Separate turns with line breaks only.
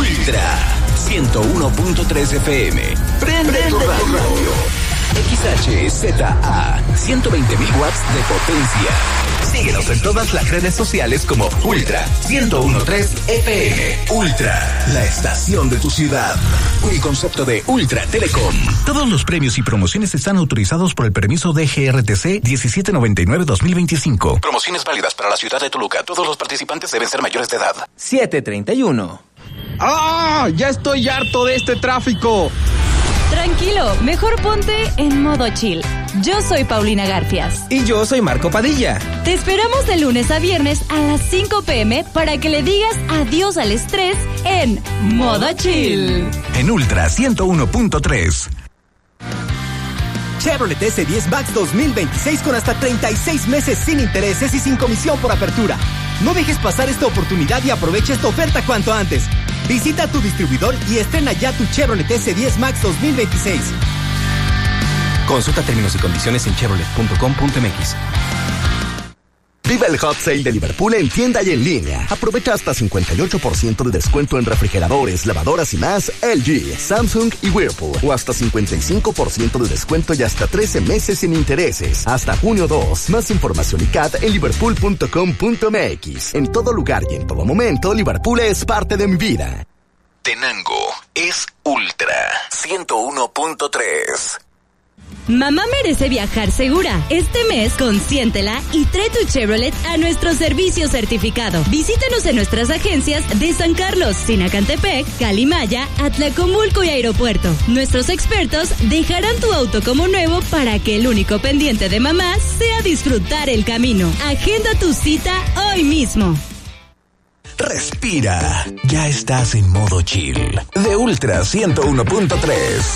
Ultra 101.3 FM. Prende tu radio. XHZA 120.000 watts de potencia. Síguenos en todas las redes sociales como Ultra 101.3 FM. Ultra, la estación de tu ciudad. Un concepto de Ultra Telecom.
Todos los premios y promociones están autorizados por el permiso de GRTC 1799-2025.
Promociones válidas para la ciudad de Toluca. Todos los participantes deben ser mayores de edad.
7:31.
¡Ah! ¡Ya estoy harto de este tráfico!
Tranquilo, mejor ponte en modo chill. Yo soy Paulina Garfias.
Y yo soy Marco Padilla.
Te esperamos de lunes a viernes a las 5 p.m. para que le digas adiós al estrés en modo chill.
En Ultra 101.3.
Chevrolet S10 Max 2026 con hasta 36 meses sin intereses y sin comisión por apertura. No dejes pasar esta oportunidad y aprovecha esta oferta cuanto antes. Visita tu distribuidor y estrena ya tu Chevrolet S10 Max 2026. Consulta términos y condiciones en chevrolet.com.mx.
Viva el Hot Sale de Liverpool en tienda y en línea. Aprovecha hasta 58% de descuento en refrigeradores, lavadoras y más LG, Samsung y Whirlpool. O hasta 55% de descuento y hasta 13 meses sin intereses. Hasta junio 2. Más información y CAT en liverpool.com.mx. En todo lugar y en todo momento, Liverpool es parte de mi vida.
Tenango es Ultra 101.3.
Mamá merece viajar segura. Este mes, consiéntela y trae tu Chevrolet a nuestro servicio certificado. Visítanos en nuestras agencias de San Carlos, Sinacantepec, Calimaya, Atlacomulco y Aeropuerto. Nuestros expertos dejarán tu auto como nuevo para que el único pendiente de mamá sea disfrutar el camino. Agenda tu cita hoy mismo.
Respira. Ya estás en modo chill. De Ultra 101.3.